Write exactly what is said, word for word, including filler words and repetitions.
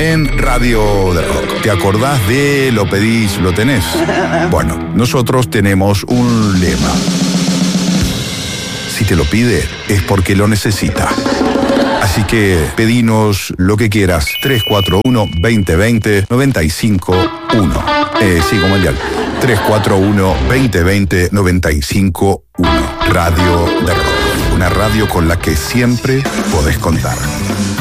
en Radio del Rock. ¿Te acordás de lo pedís, lo tenés? Bueno, nosotros tenemos un lema. Si te lo pide, es porque lo necesita. Así que pedinos lo que quieras. tres cuatro uno, veinte veinte, noventa y cinco uno. Eh, sí, como el dial. tres cuatro uno, veinte veinte, noventa y cinco uno. Radio del Rock. Una radio con la que siempre podés contar.